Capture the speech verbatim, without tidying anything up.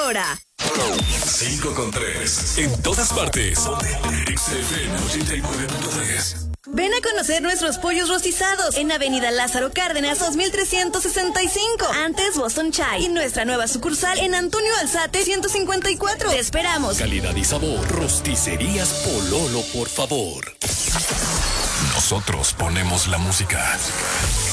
hora. cinco con tres. En todas partes. X F M ochenta y nueve punto tres. Ven a conocer nuestros pollos rostizados en Avenida Lázaro Cárdenas dos mil trescientos sesenta y cinco. Antes Boston Chai. Y nuestra nueva sucursal en Antonio Alzate ciento cincuenta y cuatro. Te esperamos. Calidad y sabor. Rosticerías Pololo, por favor. Nosotros ponemos la música.